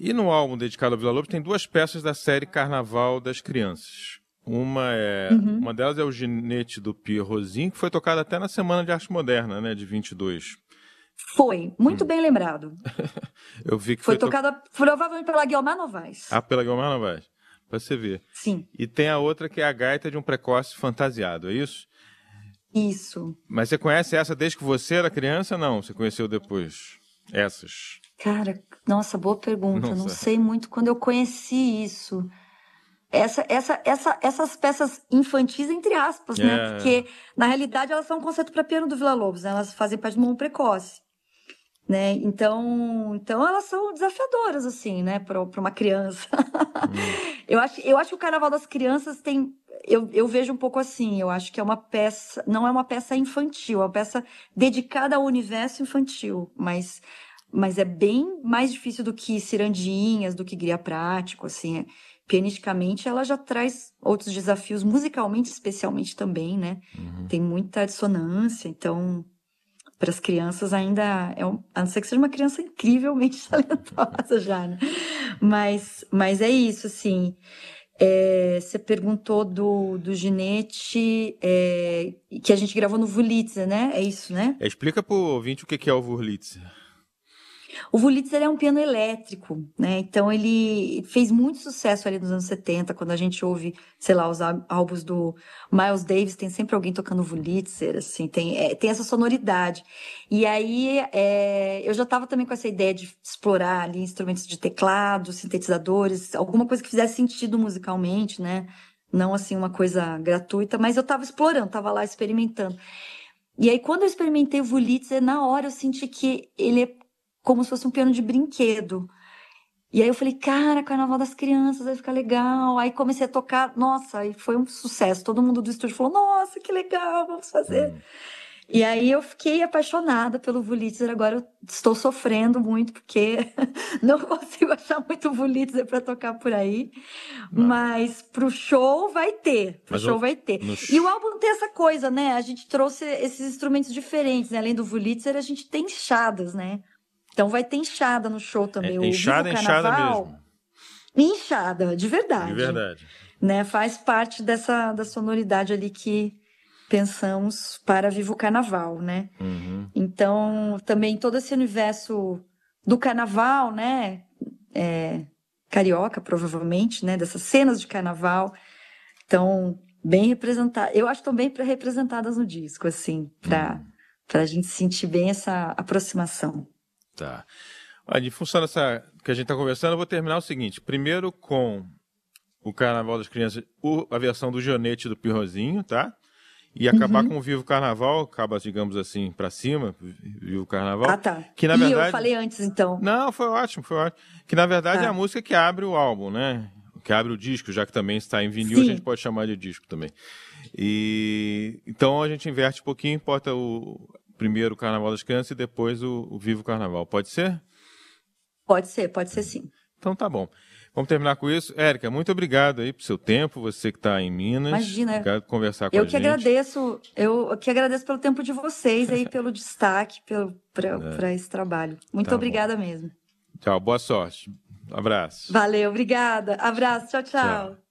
E no álbum dedicado ao Villa-Lobos tem duas peças da série Carnaval das Crianças. Uma delas é o Ginete do Pierrozinho, que foi tocada até na Semana de Arte Moderna, né, de 22. Foi, muito bem lembrado. Eu vi que foi tocada provavelmente pela Guiomar Novaes. Ah, pela Guiomar Novaes, pra você ver. Sim. E tem a outra que é a Gaita de um Precoce Fantasiado, é isso? Isso. Mas você conhece essa desde que você era criança, não? Você conheceu depois? Essas? Cara, nossa, boa pergunta. Não sei muito quando eu conheci isso. Essas peças infantis, entre aspas, né? Porque, na realidade, elas são um conceito para piano do Villa-Lobos, né? Elas fazem parte do mundo precoce, né? Então elas são desafiadoras, assim, né? Para uma criança. Eu acho que o Carnaval das Crianças tem... Eu vejo um pouco assim, eu acho que é uma peça... Não é uma peça infantil, é uma peça dedicada ao universo infantil, mas é bem mais difícil do que Cirandinhas, do que Guia Prático, assim. Pianisticamente, ela já traz outros desafios, musicalmente, especialmente também, né? Tem muita dissonância, então, para as crianças ainda a não ser que seja uma criança incrivelmente talentosa já, né? Mas é isso, assim. Você perguntou do Ginete, que a gente gravou no Wurlitzer, né? É isso, né? Explica pro ouvinte o que é o Wurlitzer. O Wurlitzer é um piano elétrico, né? Então ele fez muito sucesso ali nos anos 70, quando a gente ouve, sei lá, os álbuns do Miles Davis, tem sempre alguém tocando Wurlitzer, assim, tem essa sonoridade. E aí eu já estava também com essa ideia de explorar ali instrumentos de teclado, sintetizadores, alguma coisa que fizesse sentido musicalmente, né? Não assim uma coisa gratuita, mas eu estava explorando, estava lá experimentando. E aí quando eu experimentei o Wurlitzer, na hora eu senti que ele é como se fosse um piano de brinquedo. E aí eu falei, cara, Carnaval das Crianças vai ficar legal. Aí comecei a tocar, nossa, aí foi um sucesso. Todo mundo do estúdio falou, nossa, que legal, vamos fazer. E aí eu fiquei apaixonada pelo Wurlitzer. Agora eu estou sofrendo muito, porque não consigo achar muito Wurlitzer para tocar por aí. Mas pro show vai ter. E o álbum tem essa coisa, né? A gente trouxe esses instrumentos diferentes, né? Além do Wurlitzer, a gente tem enxadas, né? Então vai ter enxada no show também. Enxada mesmo. Enxada, de verdade. De verdade. Né? Faz parte da sonoridade ali que pensamos para Viva o Carnaval, né? Então, também todo esse universo do carnaval, né? Carioca, provavelmente, né? Dessas cenas de carnaval. Então, bem representadas. Eu acho que estão bem representadas no disco, assim, para a gente sentir bem essa aproximação. Tá. Olha, em função dessa que a gente está conversando, eu vou terminar o seguinte. Primeiro com o Carnaval das Crianças, a versão do Ginete do Pierrozinho, tá? E acabar com o Vivo Carnaval, acaba, digamos assim, para cima, Vivo Carnaval. Ah, tá. Que, na verdade... eu falei antes, então. Não, foi ótimo. Que, na verdade, é a música que abre o álbum, né? Que abre o disco, já que também está em vinil, a gente pode chamar de disco também. Então, a gente inverte um pouquinho, importa primeiro o Carnaval das Crianças e depois o Vivo Carnaval. Pode ser? Pode ser sim. Então tá bom. Vamos terminar com isso. Érica, muito obrigado aí por seu tempo, você que está em Minas. Imagina. Obrigado por conversar com a gente. Eu que agradeço pelo tempo de vocês aí, pelo destaque, para esse trabalho. Muito obrigada mesmo. Tchau, boa sorte. Abraço. Valeu, obrigada. Abraço, tchau.